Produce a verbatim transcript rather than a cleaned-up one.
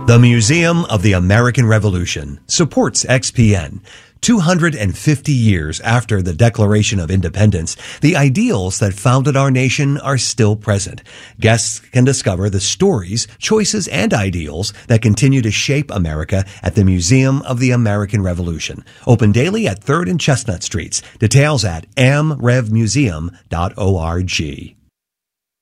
The Museum of the American Revolution supports X P N. two hundred fifty years after the Declaration of Independence, the ideals that founded our nation are still present. Guests can discover the stories, choices, and ideals that continue to shape America at the Museum of the American Revolution. Open daily at third and Chestnut Streets. Details at am rev museum dot org.